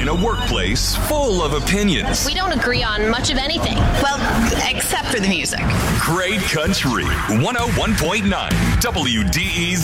in a workplace full of opinions. We don't agree on much of anything. Well, except for the music. Great Country 101.9 WDEZ.